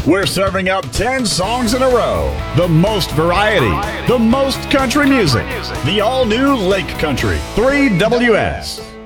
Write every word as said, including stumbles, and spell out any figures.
We're serving up ten songs in a row. The most variety, the most country music. The all-new Lake Country three W S.